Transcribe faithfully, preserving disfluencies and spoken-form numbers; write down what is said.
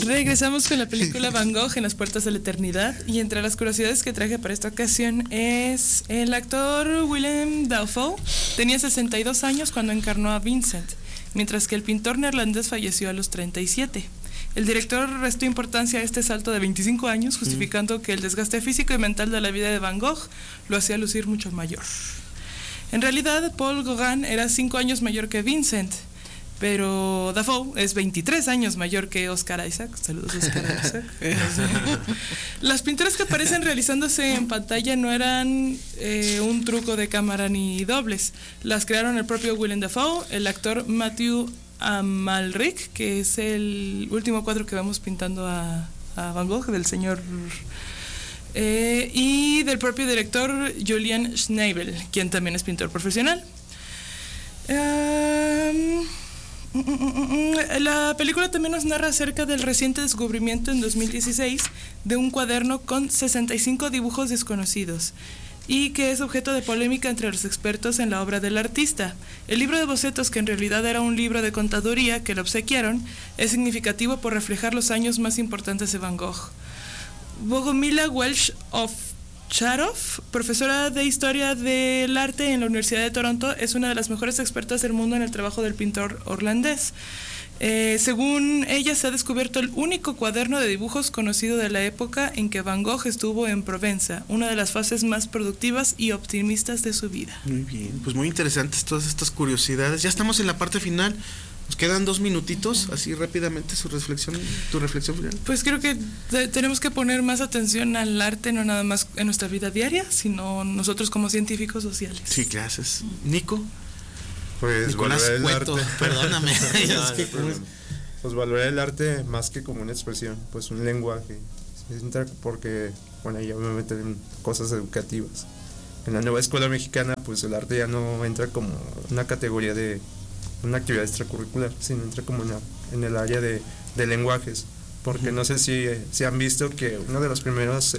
Regresamos con la película Van Gogh en las puertas de la eternidad, y entre las curiosidades que traje para esta ocasión es el actor Willem Dafoe tenía sesenta y dos años cuando encarnó a Vincent, mientras que el pintor neerlandés falleció a los treinta y siete. El director restó importancia a este salto de veinticinco años, justificando que el desgaste físico y mental de la vida de Van Gogh lo hacía lucir mucho mayor. En realidad, Paul Gauguin era cinco años mayor que Vincent, pero Dafoe es veintitrés años mayor que Oscar Isaac. Saludos, Oscar Isaac. Las pinturas que aparecen realizándose en pantalla no eran eh, un truco de cámara ni dobles. Las crearon el propio Willem Dafoe, el actor Matthew Amalric, que es el último cuadro que vamos pintando a, a Van Gogh, del señor... Eh, y del propio director Julian Schnabel, quien también es pintor profesional. Um, La película también nos narra acerca del reciente descubrimiento en dos mil dieciséis de un cuaderno con sesenta y cinco dibujos desconocidos, y que es objeto de polémica entre los expertos en la obra del artista. El libro de bocetos, que en realidad era un libro de contaduría que le obsequiaron, es significativo por reflejar los años más importantes de Van Gogh. Bogomila Welsh of Charoff, profesora de Historia del Arte en la Universidad de Toronto, es una de las mejores expertas del mundo en el trabajo del pintor holandés. Eh, según ella, se ha descubierto el único cuaderno de dibujos conocido de la época en que Van Gogh estuvo en Provenza, una de las fases más productivas y optimistas de su vida. Muy bien, pues muy interesantes todas estas curiosidades. Ya estamos en la parte final. Nos quedan dos minutitos, uh-huh. Así rápidamente su reflexión, tu reflexión final. Pues creo que de, tenemos que poner más atención al arte, no nada más en nuestra vida diaria, sino nosotros como científicos sociales. Sí, gracias. Nico. Pues Nicolás valorar el Cueto, arte. perdóname. No, es que, no problema. Pues valorar el arte más que como una expresión, pues un lenguaje, porque bueno, ya me meten en cosas educativas. En la nueva escuela mexicana, pues el arte ya no entra como una categoría de una actividad extracurricular, sino entra como en, la, en el área de, de lenguajes, porque uh-huh. No sé si, si han visto que una de las primeras